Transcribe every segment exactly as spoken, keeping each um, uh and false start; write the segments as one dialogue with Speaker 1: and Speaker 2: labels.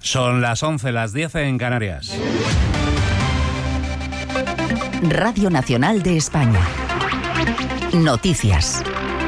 Speaker 1: Son las once, las diez en Canarias.
Speaker 2: Radio Nacional de España. Noticias.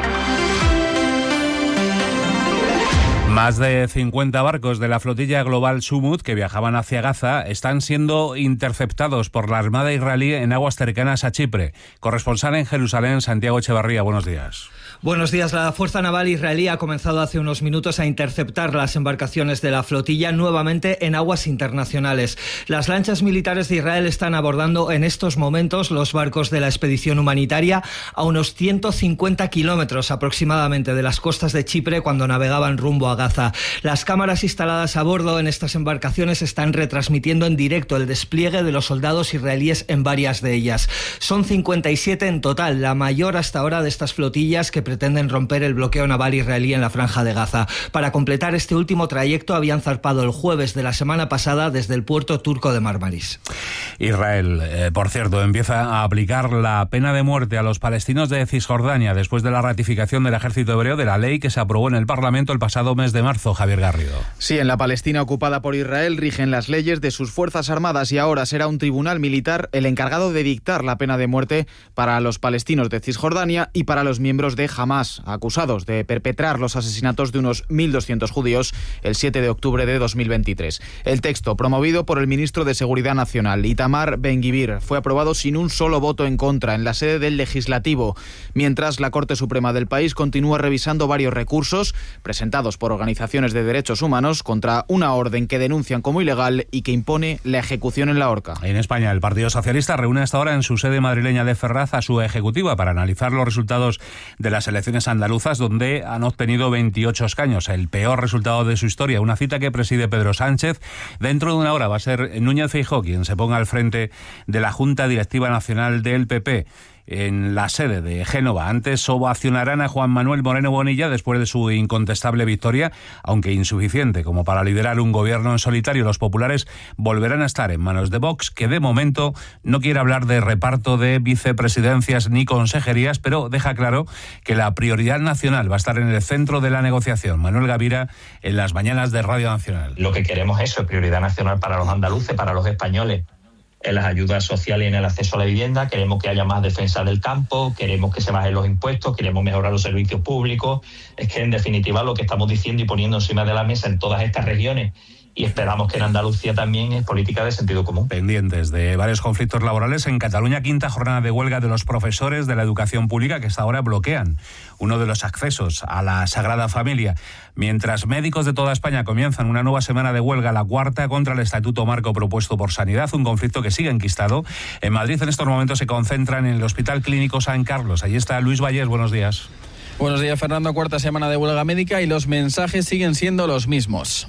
Speaker 1: Más de cincuenta barcos de la flotilla global Sumud que viajaban hacia Gaza están siendo interceptados por la Armada israelí en aguas cercanas a Chipre. Corresponsal en Jerusalén, Santiago Echevarría, buenos días.
Speaker 3: Buenos días. La Fuerza Naval israelí ha comenzado hace unos minutos a interceptar las embarcaciones de la flotilla nuevamente en aguas internacionales. Las lanchas militares de Israel están abordando en estos momentos los barcos de la expedición humanitaria a unos ciento cincuenta kilómetros aproximadamente de las costas de Chipre cuando navegaban rumbo a Gaza. Las cámaras instaladas a bordo en estas embarcaciones están retransmitiendo en directo el despliegue de los soldados israelíes en varias de ellas. Son cincuenta y siete en total, la mayor hasta ahora de estas flotillas que pretenden romper el bloqueo naval israelí en la Franja de Gaza. Para completar este último trayecto habían zarpado el jueves de la semana pasada desde el puerto turco de Marmaris.
Speaker 1: Israel, eh, por cierto, empieza a aplicar la pena de muerte a los palestinos de Cisjordania después de la ratificación del ejército hebreo de la ley que se aprobó en el Parlamento el pasado mes de marzo. Javier Garrido.
Speaker 4: Sí, en la Palestina ocupada por Israel rigen las leyes de sus fuerzas armadas y ahora será un tribunal militar el encargado de dictar la pena de muerte para los palestinos de Cisjordania y para los miembros de Hamás, acusados de perpetrar los asesinatos de unos mil doscientos judíos el siete de octubre de dos mil veintitrés. El texto, promovido por el ministro de Seguridad Nacional, Itamar Ben-Gvir, fue aprobado sin un solo voto en contra en la sede del Legislativo, mientras la Corte Suprema del país continúa revisando varios recursos presentados por organizaciones de derechos humanos contra una orden que denuncian como ilegal y que impone la ejecución en la horca.
Speaker 1: En España, el Partido Socialista reúne hasta ahora en su sede madrileña de Ferraz a su ejecutiva para analizar los resultados de las elecciones andaluzas, donde han obtenido veintiocho escaños, el peor resultado de su historia. Una cita que preside Pedro Sánchez. Dentro de una hora va a ser Núñez Feijóo quien se ponga al frente de la Junta Directiva Nacional del P P. En la sede de Génova. Antes ovacionarán a Juan Manuel Moreno Bonilla después de su incontestable victoria, aunque insuficiente como para liderar un gobierno en solitario. Los populares volverán a estar en manos de Vox, que de momento no quiere hablar de reparto de vicepresidencias ni consejerías, pero deja claro que la prioridad nacional va a estar en el centro de la negociación. Manuel Gavira, en las mañanas de Radio Nacional.
Speaker 5: Lo que queremos es eso, prioridad nacional para los andaluces, para los españoles, en las ayudas sociales y en el acceso a la vivienda. Queremos que haya más defensa del campo, queremos que se bajen los impuestos, queremos mejorar los servicios públicos. Es que, en definitiva, lo que estamos diciendo y poniendo encima de la mesa en todas estas regiones, y esperamos que en Andalucía también, es política de sentido común.
Speaker 1: Pendientes de varios conflictos laborales en Cataluña, quinta jornada de huelga de los profesores de la educación pública que hasta ahora bloquean uno de los accesos a la Sagrada Familia. Mientras médicos de toda España comienzan una nueva semana de huelga, la cuarta contra el Estatuto Marco propuesto por Sanidad, un conflicto que sigue enquistado. En Madrid en estos momentos se concentran en el Hospital Clínico San Carlos. Allí está Luis Vallés, buenos días.
Speaker 6: Buenos días, Fernando. Cuarta semana de huelga médica y los mensajes siguen siendo los mismos.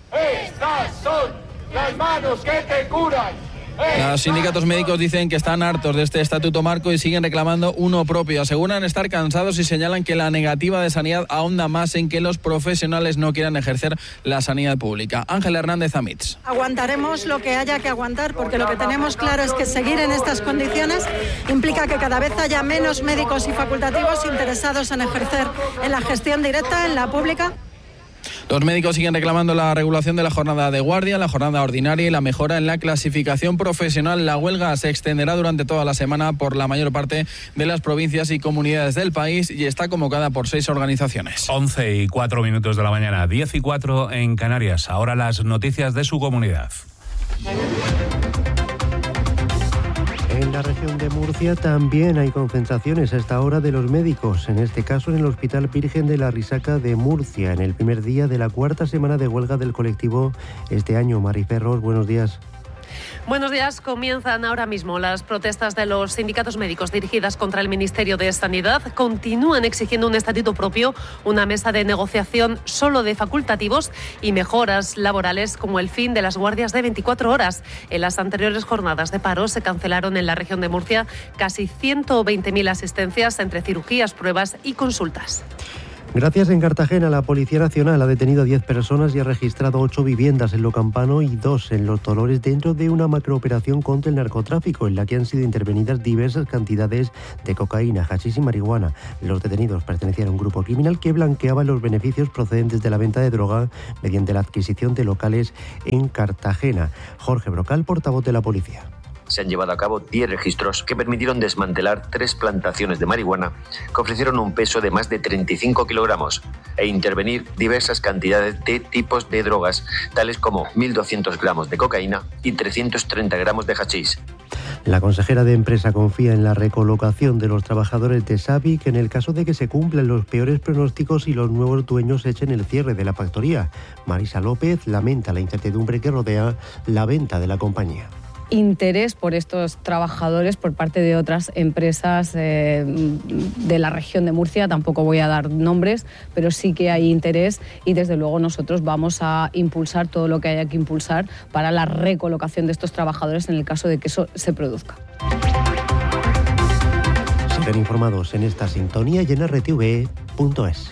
Speaker 7: Estas son las manos que te curan.
Speaker 6: Los sindicatos médicos dicen que están hartos de este estatuto marco y siguen reclamando uno propio. Aseguran estar cansados y señalan que la negativa de sanidad ahonda más en que los profesionales no quieran ejercer la sanidad pública. Ángela Hernández Amitz.
Speaker 8: Aguantaremos lo que haya que aguantar, porque lo que tenemos claro es que seguir en estas condiciones implica que cada vez haya menos médicos y facultativos interesados en ejercer en la gestión directa, en la pública.
Speaker 6: Los médicos siguen reclamando la regulación de la jornada de guardia, la jornada ordinaria y la mejora en la clasificación profesional. La huelga se extenderá durante toda la semana por la mayor parte de las provincias y comunidades del país y está convocada por seis organizaciones.
Speaker 1: once y cuatro minutos de la mañana, diez y cuatro en Canarias. Ahora las noticias de su comunidad.
Speaker 9: En la región de Murcia también hay concentraciones a esta hora de los médicos, en este caso en el Hospital Virgen de la Risaca de Murcia, en el primer día de la cuarta semana de huelga del colectivo este año. Mari Ferros, buenos días.
Speaker 10: Buenos días. Comienzan ahora mismo las protestas de los sindicatos médicos dirigidas contra el Ministerio de Sanidad. Continúan exigiendo un estatuto propio, una mesa de negociación solo de facultativos y mejoras laborales como el fin de las guardias de veinticuatro horas. En las anteriores jornadas de paro se cancelaron en la región de Murcia casi ciento veinte mil asistencias entre cirugías, pruebas y consultas.
Speaker 9: Gracias. En Cartagena, la Policía Nacional ha detenido a diez personas y ha registrado ocho viviendas en Lo Campano y dos en Los Dolores dentro de una macrooperación contra el narcotráfico en la que han sido intervenidas diversas cantidades de cocaína, hachís y marihuana. Los detenidos pertenecían a un grupo criminal que blanqueaba los beneficios procedentes de la venta de droga mediante la adquisición de locales en Cartagena. Jorge Brocal, portavoz de la policía.
Speaker 11: Se han llevado a cabo diez registros que permitieron desmantelar tres plantaciones de marihuana que ofrecieron un peso de más de treinta y cinco kilogramos e intervenir diversas cantidades de tipos de drogas, tales como mil doscientos gramos de cocaína y trescientos treinta gramos de hachís.
Speaker 9: La consejera de Empresa confía en la recolocación de los trabajadores de Sabic en el caso de que se cumplan los peores pronósticos y los nuevos dueños echen el cierre de la factoría. Marisa López lamenta la incertidumbre que rodea la venta de la compañía.
Speaker 12: Interés por estos trabajadores por parte de otras empresas eh, de la región de Murcia. Tampoco voy a dar nombres, pero sí que hay interés y desde luego nosotros vamos a impulsar todo lo que haya que impulsar para la recolocación de estos trabajadores en el caso de que eso se produzca.
Speaker 9: Serán informados en esta sintonía y en erre te ve punto es.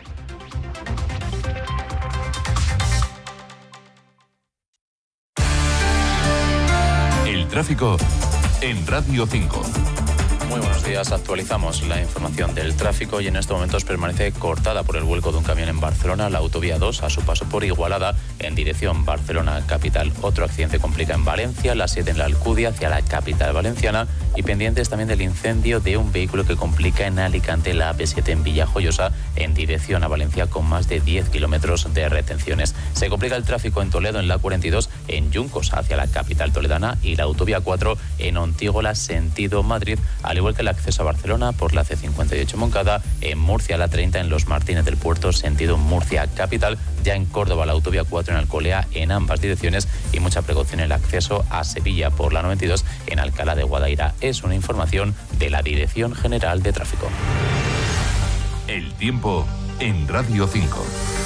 Speaker 13: Tráfico en Radio cinco.
Speaker 14: Muy buenos días, actualizamos la información del tráfico y en estos momentos permanece cortada por el vuelco de un camión en Barcelona, la autovía dos a su paso por Igualada en dirección Barcelona capital. Otro accidente complica en Valencia, la siete en la Alcudia hacia la capital valenciana y pendientes también del incendio de un vehículo que complica en Alicante la A P siete en Villajoyosa en dirección a Valencia con más de diez kilómetros de retenciones. Se complica el tráfico en Toledo en la cuarenta y dos en Yuncos hacia la capital toledana y la autovía cuatro en Ontígola sentido Madrid, al igual que el acceso a Barcelona por la C cincuenta y ocho Moncada, en Murcia la treinta en Los Martínez del Puerto sentido Murcia capital, ya en Córdoba la autovía cuatro en Alcolea en ambas direcciones y mucha precaución en el acceso a Sevilla por la noventa y dos en Alcalá de Guadaira. Es una información de la Dirección General de Tráfico.
Speaker 13: El tiempo en Radio cinco.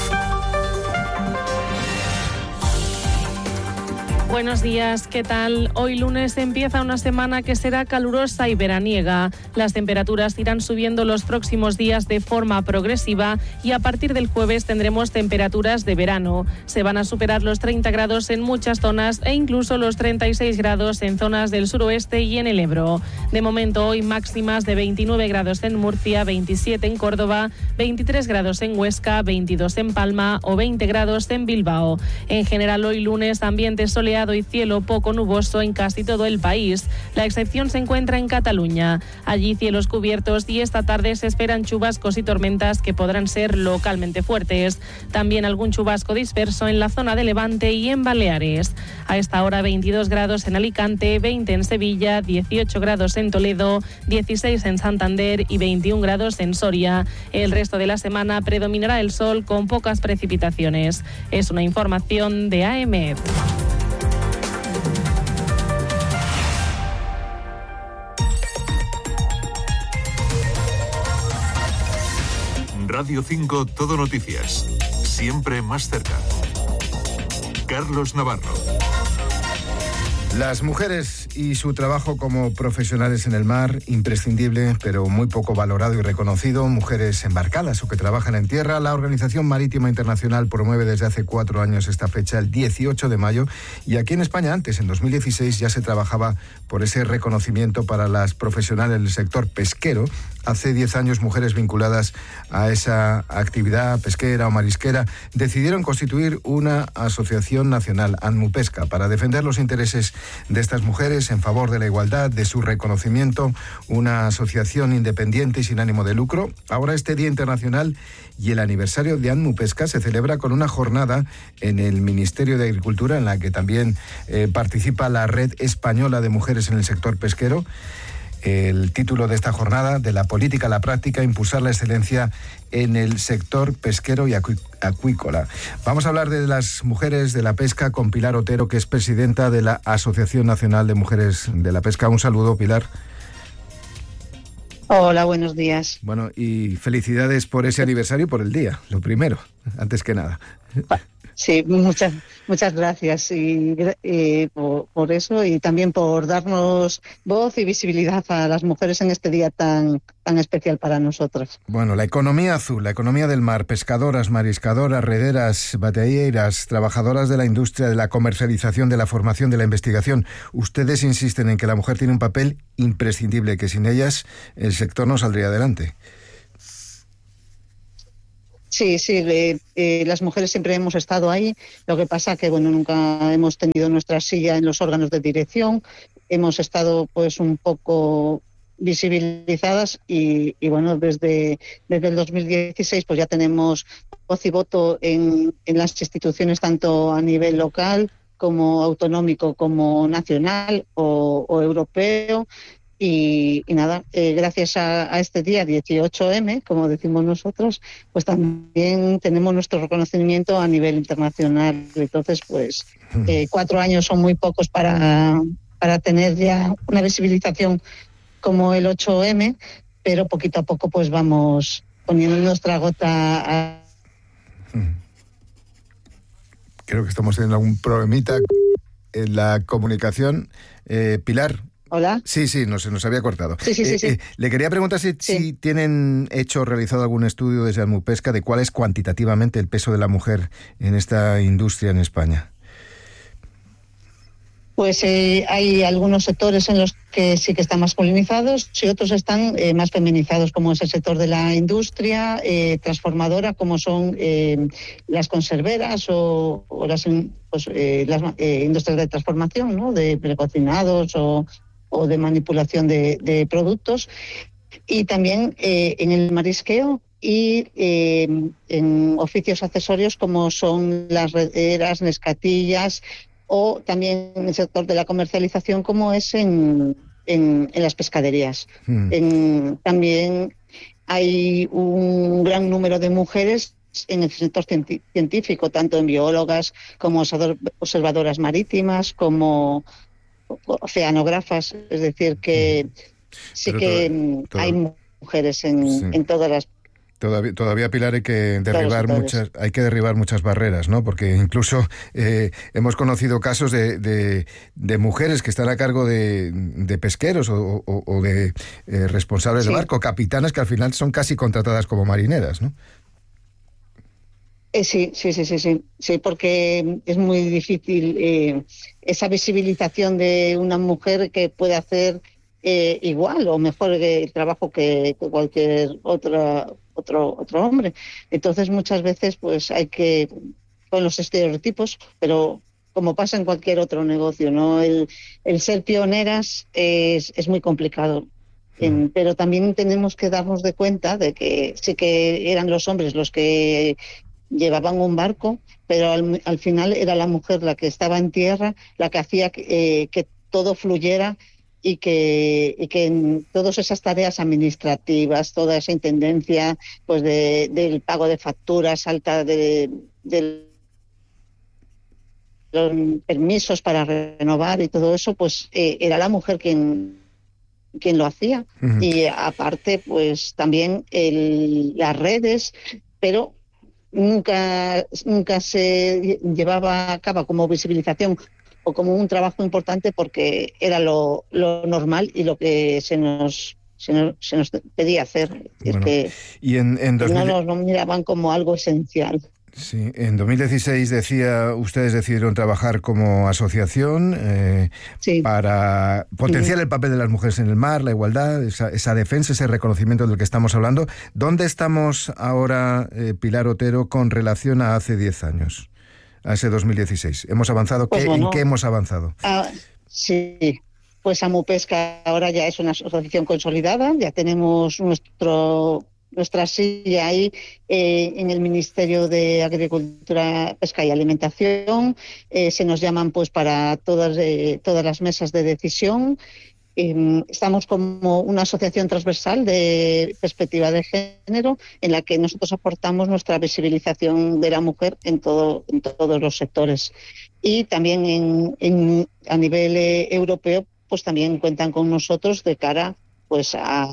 Speaker 10: Buenos días, ¿qué tal? Hoy lunes empieza una semana que será calurosa y veraniega. Las temperaturas irán subiendo los próximos días de forma progresiva y a partir del jueves tendremos temperaturas de verano. Se van a superar los treinta grados en muchas zonas e incluso los treinta y seis grados en zonas del suroeste y en el Ebro. De momento hoy máximas de veintinueve grados en Murcia, veintisiete en Córdoba, veintitrés grados en Huesca, veintidós en Palma o veinte grados en Bilbao. En general hoy lunes ambiente soleado y cielo poco nuboso en casi todo el país. La excepción se encuentra en Cataluña. Allí cielos cubiertos y esta tarde se esperan chubascos y tormentas que podrán ser localmente fuertes. También algún chubasco disperso en la zona de Levante y en Baleares. A esta hora veintidós grados en Alicante, veinte en Sevilla, dieciocho grados en Toledo, dieciséis en Santander y veintiún grados en Soria. El resto de la semana predominará el sol con pocas precipitaciones. Es una información de A M.
Speaker 13: Radio cinco Todo Noticias. Siempre más cerca. Carlos Navarro.
Speaker 15: Las mujeres y su trabajo como profesionales en el mar, imprescindible, pero muy poco valorado y reconocido. Mujeres embarcadas o que trabajan en tierra. La Organización Marítima Internacional promueve desde hace cuatro años esta fecha, el dieciocho de mayo. Y aquí en España, antes, en dos mil dieciséis, ya se trabajaba por ese reconocimiento para las profesionales del sector pesquero. Hace diez años, mujeres vinculadas a esa actividad pesquera o marisquera decidieron constituir una asociación nacional, ANMUPESCA, para defender los intereses de estas mujeres en favor de la igualdad, de su reconocimiento, una asociación independiente y sin ánimo de lucro. Ahora este Día Internacional y el aniversario de ANMUPESCA se celebra con una jornada en el Ministerio de Agricultura en la que también eh, participa la Red Española de Mujeres en el Sector Pesquero. El título de esta jornada, de la política a la práctica, impulsar la excelencia en el sector pesquero y acuícola. Vamos a hablar de las mujeres de la pesca con Pilar Otero, que es presidenta de la Asociación Nacional de Mujeres de la Pesca. Un saludo, Pilar.
Speaker 16: Hola, buenos días.
Speaker 15: Bueno, y felicidades por ese aniversario y por el día, lo primero, antes que nada.
Speaker 16: Sí, muchas muchas gracias y, y por, por eso y también por darnos voz y visibilidad a las mujeres en este día tan tan especial para nosotras.
Speaker 15: Bueno, la economía azul, la economía del mar, pescadoras, mariscadoras, rederas, bateeiras, trabajadoras de la industria, de la comercialización, de la formación, de la investigación. Ustedes insisten en que la mujer tiene un papel imprescindible, que sin ellas el sector no saldría adelante.
Speaker 16: Sí, sí, eh, eh, las mujeres siempre hemos estado ahí, lo que pasa que bueno, nunca hemos tenido nuestra silla en los órganos de dirección, hemos estado pues un poco visibilizadas y, y bueno, desde, desde el dos mil dieciséis pues ya tenemos voz y voto en, en las instituciones tanto a nivel local como autonómico, como nacional o, o europeo. Y, y nada, eh, gracias a, a este día dieciocho eme, como decimos nosotros, pues también tenemos nuestro reconocimiento a nivel internacional. Entonces, pues eh, cuatro años son muy pocos para, para tener ya una visibilización como el ocho eme, pero poquito a poco pues vamos poniendo nuestra gota a...
Speaker 15: Creo que estamos teniendo algún problemita en la comunicación. Eh, Pilar.
Speaker 16: Hola.
Speaker 15: Sí, sí, nos, nos había cortado.
Speaker 16: Sí, sí, sí.
Speaker 15: Eh,
Speaker 16: sí.
Speaker 15: Eh, le quería preguntar si, sí. si tienen hecho o realizado algún estudio desde Almupesca de cuál es cuantitativamente el peso de la mujer en esta industria en España.
Speaker 16: Pues eh, hay algunos sectores en los que sí que están masculinizados y otros están eh, más feminizados, como es el sector de la industria eh, transformadora, como son eh, las conserveras o, o las, pues, eh, las eh, industrias de transformación, ¿no? De precocinados o, o de manipulación de, de productos. Y también eh, en el marisqueo y eh, en oficios accesorios como son las rederas, nescatillas, o también en el sector de la comercialización como es en, en, en las pescaderías. Mm. En, también hay un gran número de mujeres en el sector científico, tanto en biólogas como observadoras marítimas, como oceanógrafas, es decir, que sí Pero que todo, hay todo, mujeres en, sí. en todas las...
Speaker 15: Todavía, todavía, Pilar, hay que derribar todos, muchas, hay que derribar muchas barreras, ¿no? Porque incluso eh, hemos conocido casos de, de, de mujeres que están a cargo de, de pesqueros o, o, o de eh, responsables sí. de barco, capitanas que al final son casi contratadas como marineras, ¿no?
Speaker 16: Eh, sí, sí, sí, sí, sí, sí, porque es muy difícil eh, esa visibilización de una mujer que puede hacer eh, igual o mejor el trabajo que, que cualquier otra otro otro hombre. Entonces muchas veces pues hay que con los estereotipos, pero como pasa en cualquier otro negocio, ¿no? El, el ser pioneras es, es muy complicado. En, pero también tenemos que darnos de cuenta de que sí que eran los hombres los que llevaban un barco, pero al, al final era la mujer la que estaba en tierra, la que hacía que, eh, que todo fluyera y que, y que en todas esas tareas administrativas, toda esa intendencia pues de, del pago de facturas, alta de, de los permisos para renovar y todo eso, pues eh, era la mujer quien quien lo hacía. Uh-huh. Y aparte pues también el, las redes, pero nunca nunca se llevaba a cabo como visibilización o como un trabajo importante porque era lo, lo normal y lo que se nos se nos, se nos pedía hacer. Bueno, es que,
Speaker 15: y en, en dos mil...
Speaker 16: no nos no miraban como algo esencial.
Speaker 15: Sí, en dos mil dieciséis decía, ustedes decidieron trabajar como asociación eh, sí. para potenciar uh-huh. el papel de las mujeres en el mar, la igualdad, esa, esa defensa, ese reconocimiento del que estamos hablando. ¿Dónde estamos ahora, eh, Pilar Otero, con relación a hace diez años, a ese dos mil dieciséis? ¿Hemos avanzado? Pues ¿Qué, bueno, ¿En qué hemos avanzado?
Speaker 16: Ah, sí, pues Amupesca ahora ya es una asociación consolidada, ya tenemos nuestro... nuestra silla ahí eh, en el Ministerio de Agricultura, Pesca y Alimentación. Eh, se nos llaman pues para todas eh, todas las mesas de decisión. Eh, estamos como una asociación transversal de perspectiva de género en la que nosotros aportamos nuestra visibilización de la mujer en todo en todos los sectores. Y también en, en a nivel eh, europeo pues también cuentan con nosotros de cara pues a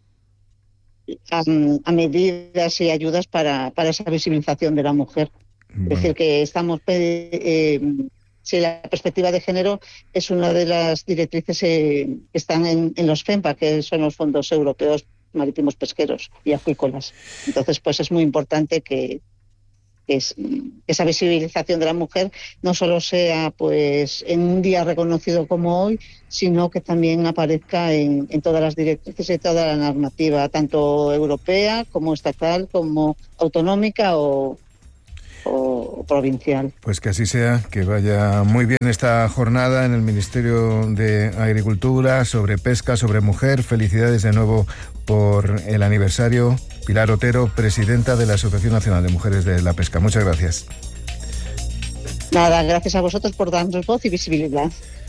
Speaker 16: A, a medidas y ayudas para, para esa visibilización de la mujer. Es decir, que estamos... Eh, si la perspectiva de género es una de las directrices eh, que están en, en los FEMPA, que son los fondos europeos marítimos pesqueros y acuícolas. Entonces, pues es muy importante que, que es, esa visibilización de la mujer no solo sea pues en un día reconocido como hoy, sino que también aparezca en, en todas las directrices y toda la normativa, tanto europea como estatal, como autonómica o o provincial.
Speaker 15: Pues que así sea, que vaya muy bien esta jornada en el Ministerio de Agricultura sobre pesca, sobre mujer. Felicidades de nuevo por el aniversario. Pilar Otero, presidenta de la Asociación Nacional de Mujeres de la Pesca. Muchas gracias.
Speaker 16: Nada, gracias a vosotros por darnos voz y visibilidad.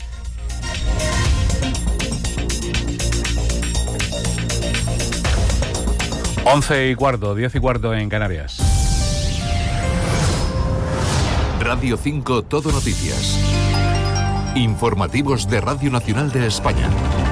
Speaker 1: Once y cuarto, diez y cuarto en Canarias.
Speaker 13: Radio cinco Todo Noticias. Informativos de Radio Nacional de España.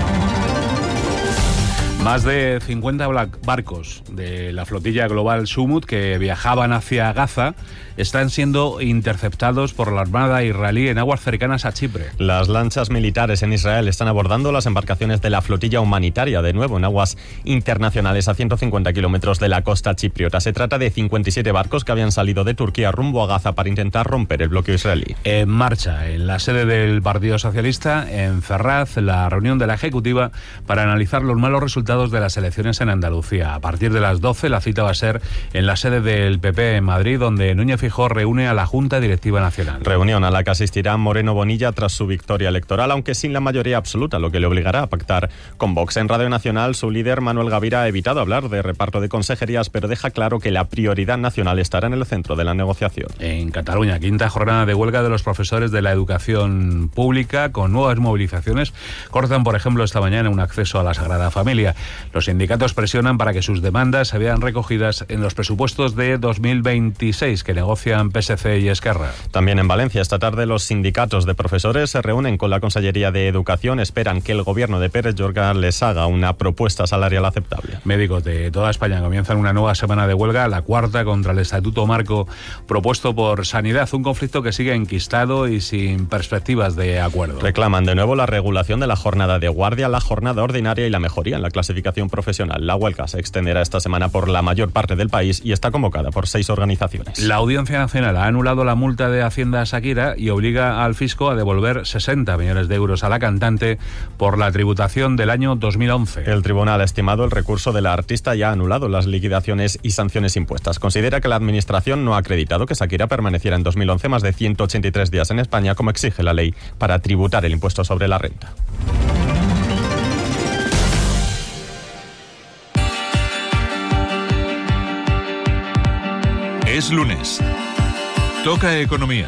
Speaker 1: Más de cincuenta barcos de la flotilla global Sumut que viajaban hacia Gaza están siendo interceptados por la Armada israelí en aguas cercanas a Chipre.
Speaker 17: Las lanchas militares en Israel están abordando las embarcaciones de la flotilla humanitaria, de nuevo en aguas internacionales a ciento cincuenta kilómetros de la costa chipriota. Se trata de cincuenta y siete barcos que habían salido de Turquía rumbo a Gaza para intentar romper el bloqueo israelí.
Speaker 1: En marcha, en la sede del Partido Socialista, en Ferraz, la reunión de la Ejecutiva para analizar los malos resultados de las elecciones en Andalucía. A partir de las doce la cita va a ser en la sede del P P en Madrid, donde Núñez Feijóo reúne a la Junta Directiva Nacional.
Speaker 17: Reunión a la que asistirá Moreno Bonilla tras su victoria electoral, aunque sin la mayoría absoluta, lo que le obligará a pactar con Vox. En Radio Nacional, su líder Manuel Gavira ha evitado hablar de reparto de consejerías, pero deja claro que la prioridad nacional estará en el centro de la negociación.
Speaker 1: En Cataluña, quinta jornada de huelga de los profesores de la educación pública, con nuevas movilizaciones. Cortan, por ejemplo, esta mañana un acceso a la Sagrada Familia. Los sindicatos presionan para que sus demandas se vean recogidas en los presupuestos de dos mil veintiséis que negocian P S C y Esquerra.
Speaker 17: También en Valencia, esta tarde, los sindicatos de profesores se reúnen con la Consellería de Educación. Esperan que el gobierno de Pérez Llorca les haga una propuesta salarial aceptable.
Speaker 1: Médicos de toda España comienzan una nueva semana de huelga, la cuarta contra el estatuto marco propuesto por Sanidad, un conflicto que sigue enquistado y sin perspectivas de acuerdo.
Speaker 17: Reclaman de nuevo la regulación de la jornada de guardia, la jornada ordinaria y la mejoría en la clasificación profesional. La huelga se extenderá esta semana por la mayor parte del país y está convocada por seis organizaciones.
Speaker 1: La Audiencia Nacional ha anulado la multa de Hacienda a Shakira y obliga al fisco a devolver sesenta millones de euros a la cantante por la tributación del año dos mil once.
Speaker 17: El tribunal ha estimado el recurso de la artista y ha anulado las liquidaciones y sanciones impuestas. Considera que la administración no ha acreditado que Shakira permaneciera en dos mil once más de ciento ochenta y tres días en España, como exige la ley para tributar el impuesto sobre la renta.
Speaker 13: Es lunes. Toca economía.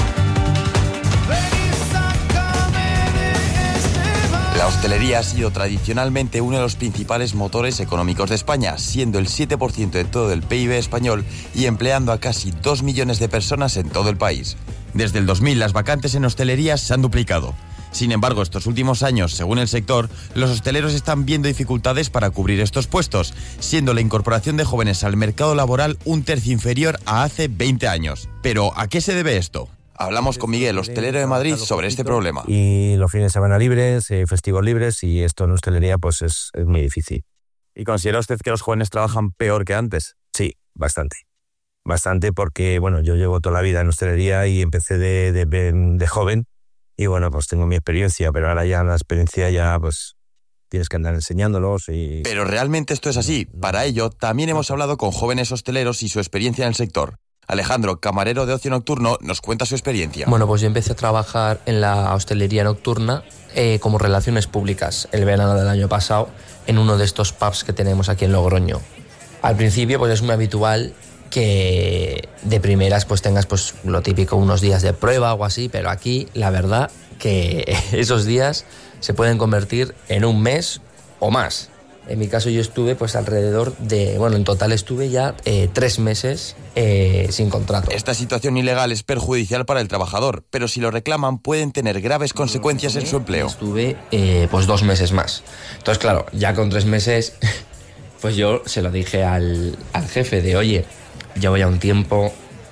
Speaker 18: La hostelería ha sido tradicionalmente uno de los principales motores económicos de España, siendo el siete por ciento de todo el P I B español y empleando a casi dos millones de personas en todo el país. Desde el dos mil, las vacantes en hostelería se han duplicado. Sin embargo, estos últimos años, según el sector, los hosteleros están viendo dificultades para cubrir estos puestos, siendo la incorporación de jóvenes al mercado laboral un tercio inferior a hace veinte años. Pero, ¿a qué se debe esto? Hablamos con Miguel, hostelero de Madrid, sobre este problema.
Speaker 19: Y los fines de semana libres, eh, festivos libres, y esto en hostelería pues es, es muy difícil.
Speaker 20: ¿Y considera usted que los jóvenes trabajan peor que antes?
Speaker 19: Sí, bastante. Bastante porque, bueno, yo llevo toda la vida en hostelería y empecé de, de, de joven. Y bueno, pues tengo mi experiencia, pero ahora ya la experiencia ya pues tienes que andar enseñándolos y...
Speaker 18: Pero realmente esto es así. Para ello, también hemos hablado con jóvenes hosteleros y su experiencia en el sector. Alejandro, camarero de ocio nocturno, nos cuenta su experiencia.
Speaker 21: Bueno, pues yo empecé a trabajar en la hostelería nocturna eh, como relaciones públicas el verano del año pasado en uno de estos pubs que tenemos aquí en Logroño. Al principio pues es muy habitual que de primeras pues tengas pues lo típico, unos días de prueba o así, pero aquí la verdad que esos días se pueden convertir en un mes o más. En mi caso yo estuve pues alrededor de, bueno, en total estuve ya eh, tres meses eh, sin contrato.
Speaker 18: Esta situación ilegal es perjudicial para el trabajador, pero si lo reclaman pueden tener graves consecuencias en su empleo.
Speaker 21: Estuve eh, pues dos meses más. Entonces claro, ya con tres meses pues yo se lo dije al, al jefe de, oye, llevo ya un tiempo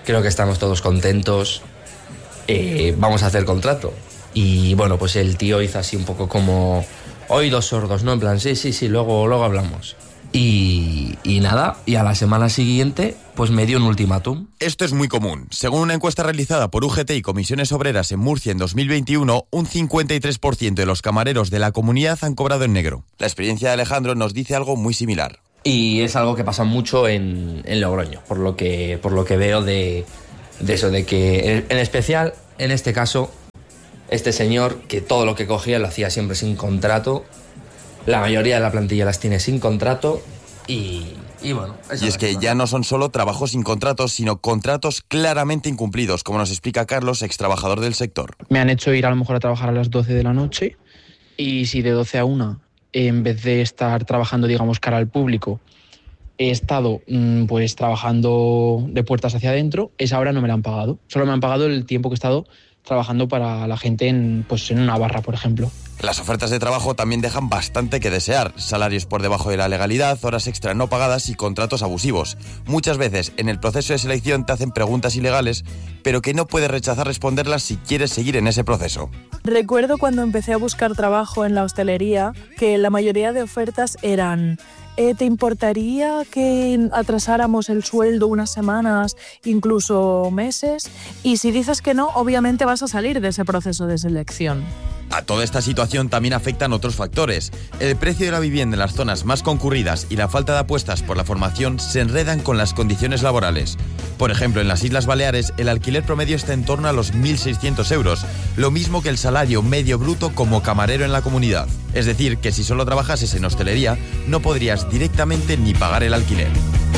Speaker 21: creo que estamos todos contentos, eh, vamos a hacer contrato. Y bueno, pues el tío hizo así un poco como oídos sordos, ¿no? En plan, sí, sí, sí, luego, luego hablamos. Y, y nada, y a la semana siguiente pues me dio un ultimátum.
Speaker 18: Esto es muy común. Según una encuesta realizada por U G T y Comisiones Obreras en Murcia en dos mil veintiuno, un cincuenta y tres por ciento de los camareros de la comunidad han cobrado en negro. La experiencia de Alejandro nos dice algo muy similar.
Speaker 21: Y es algo que pasa mucho en, en Logroño, por lo que, por lo que veo de, de eso, de que en especial, en este caso, este señor, que todo lo que cogía lo hacía siempre sin contrato. La mayoría de la plantilla las tiene sin contrato y, y bueno...
Speaker 18: Y es que ya no son solo trabajos sin contratos, sino contratos claramente incumplidos, como nos explica Carlos, ex trabajador del sector.
Speaker 2: Me han hecho ir a lo mejor a trabajar a las doce de la noche y si de doce a una, en vez de estar trabajando, digamos, cara al público, he estado pues trabajando de puertas hacia adentro, esa hora no me la han pagado. Solo me han pagado el tiempo que he estado trabajando para la gente en, pues, en una barra, por ejemplo.
Speaker 18: Las ofertas de trabajo también dejan bastante que desear. Salarios por debajo de la legalidad, horas extra no pagadas y contratos abusivos. Muchas veces en el proceso de selección te hacen preguntas ilegales, pero que no puedes rechazar responderlas si quieres seguir en ese proceso.
Speaker 22: Recuerdo cuando empecé a buscar trabajo en la hostelería que la mayoría de ofertas eran... Eh, ¿te importaría que atrasáramos el sueldo unas semanas, incluso meses? Y si dices que no, obviamente vas a salir de ese proceso de selección.
Speaker 18: A toda esta situación también afectan otros factores. El precio de la vivienda en las zonas más concurridas y la falta de apuestas por la formación se enredan con las condiciones laborales. Por ejemplo, en las Islas Baleares el alquiler promedio está en torno a los mil seiscientos euros, lo mismo que el salario medio bruto como camarero en la comunidad. Es decir, que si solo trabajases en hostelería, no podrías directamente ni pagar el alquiler.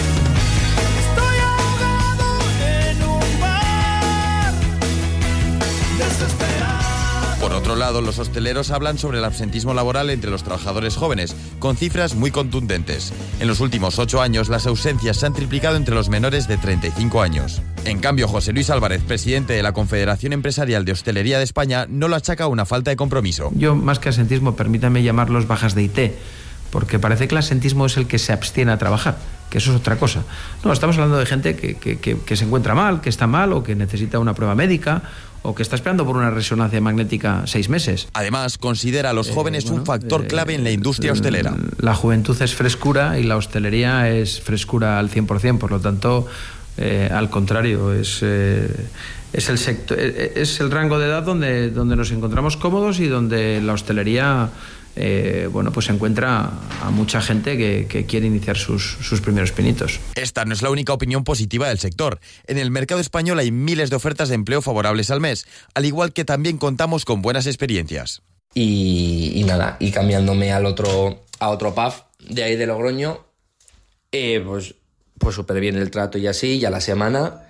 Speaker 18: Por otro lado, los hosteleros hablan sobre el absentismo laboral entre los trabajadores jóvenes, con cifras muy contundentes. En los últimos ocho años, las ausencias se han triplicado entre los menores de treinta y cinco años. En cambio, José Luis Álvarez, presidente de la Confederación Empresarial de Hostelería de España, no lo achaca a una falta de compromiso.
Speaker 23: Yo, más que absentismo, permítame llamarlos bajas de I T, porque parece que el absentismo es el que se abstiene a trabajar, que eso es otra cosa. No, estamos hablando de gente que, que, que, que se encuentra mal, que está mal o que necesita una prueba médica o que está esperando por una resonancia magnética seis meses.
Speaker 18: Además, considera a los jóvenes eh, bueno, un factor eh, clave en la industria hostelera.
Speaker 23: La juventud es frescura y la hostelería es frescura al cien por ciento, por lo tanto, eh, al contrario, es, eh, es, el sector, es el rango de edad donde, donde nos encontramos cómodos y donde la hostelería... Eh, bueno, pues se encuentra a mucha gente que, que quiere iniciar sus, sus primeros pinitos.
Speaker 18: Esta no es la única opinión positiva del sector. En el mercado español hay miles de ofertas de empleo favorables al mes, al igual que también contamos con buenas experiencias.
Speaker 21: Y, y nada, y cambiándome al otro, a otro pub de ahí de Logroño, eh, pues, pues súper bien el trato y así, y a la semana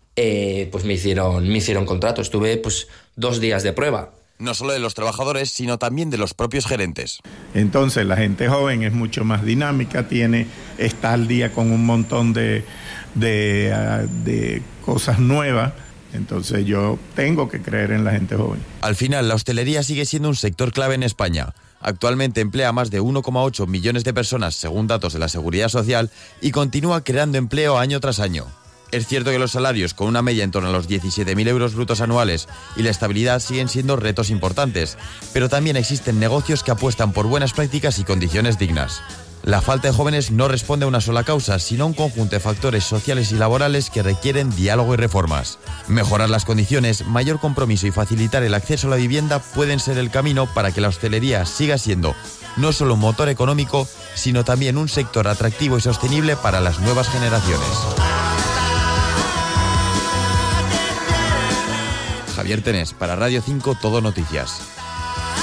Speaker 21: eh, pues me hicieron, me hicieron contrato. Estuve pues dos días de prueba.
Speaker 18: No solo de los trabajadores, sino también de los propios gerentes.
Speaker 24: Entonces la gente joven es mucho más dinámica, tiene, está al día con un montón de, de, uh, de cosas nuevas. Entonces yo tengo que creer en la gente joven.
Speaker 18: Al final, la hostelería sigue siendo un sector clave en España. Actualmente emplea a más de uno coma ocho millones de personas, según datos de la Seguridad Social, y continúa creando empleo año tras año. Es cierto que los salarios, con una media en torno a los diecisiete mil euros brutos anuales, y la estabilidad siguen siendo retos importantes, pero también existen negocios que apuestan por buenas prácticas y condiciones dignas. La falta de jóvenes no responde a una sola causa, sino a un conjunto de factores sociales y laborales que requieren diálogo y reformas. Mejorar las condiciones, mayor compromiso y facilitar el acceso a la vivienda pueden ser el camino para que la hostelería siga siendo no solo un motor económico, sino también un sector atractivo y sostenible para las nuevas generaciones. Javier Tenés, para Radio cinco, Todo Noticias.